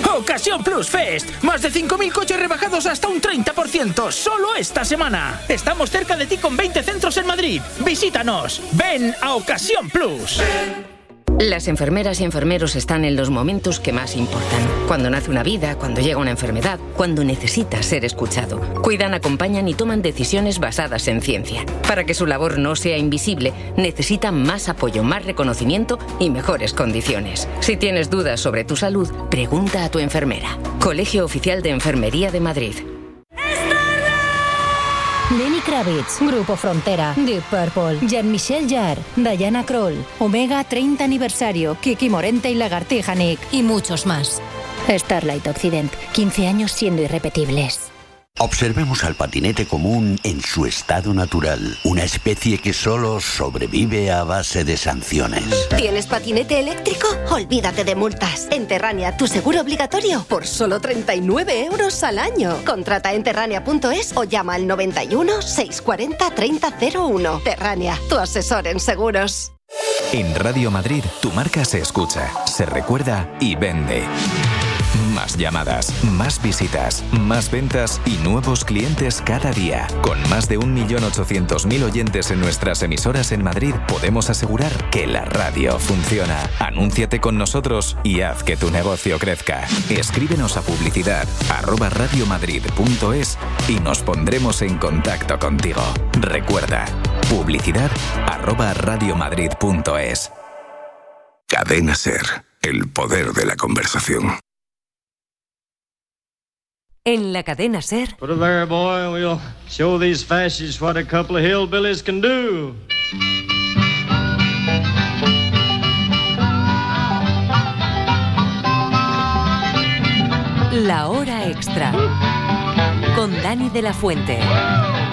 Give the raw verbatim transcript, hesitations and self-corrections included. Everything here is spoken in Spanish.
Ocasión Plus Fest. Más de cinco mil coches rebajados hasta un treinta por ciento. Solo esta semana. Estamos cerca de ti con veinte centros en Madrid. Visítanos. Ven a Ocasión Plus. Las enfermeras y enfermeros están en los momentos que más importan. Cuando nace una vida, cuando llega una enfermedad, cuando necesitas ser escuchado. Cuidan, acompañan y toman decisiones basadas en ciencia. Para que su labor no sea invisible, necesitan más apoyo, más reconocimiento y mejores condiciones. Si tienes dudas sobre tu salud, pregunta a tu enfermera. Colegio Oficial de Enfermería de Madrid. Lenny Kravitz, Grupo Frontera, Deep Purple, Jean-Michel Jarre, Diana Krall, Omega treinta aniversario, Kiki Morente y Lagartija Nick y muchos más. Starlight Occident, quince años siendo irrepetibles. Observemos al patinete común en su estado natural, una especie que solo sobrevive a base de sanciones. ¿Tienes patinete eléctrico? Olvídate de multas. En Terrania, tu seguro obligatorio por solo treinta y nueve euros al año. Contrata en terrania punto es o llama al noventa y uno, seiscientos cuarenta, treinta cero uno. Terrania, tu asesor en seguros. En Radio Madrid, tu marca se escucha, se recuerda y vende. Más llamadas, más visitas, más ventas y nuevos clientes cada día. Con más de un millón ochocientos mil oyentes en nuestras emisoras en Madrid, podemos asegurar que la radio funciona. Anúnciate con nosotros y haz que tu negocio crezca. Escríbenos a publicidad arroba radiomadrid punto es y nos pondremos en contacto contigo. Recuerda, publicidad arroba radiomadrid punto es. Cadena SER, el poder de la conversación. En la cadena SER. Put it there, boy. We'll show these fascists what a couple of hillbillies can do. La hora extra. Con Dani de la Fuente.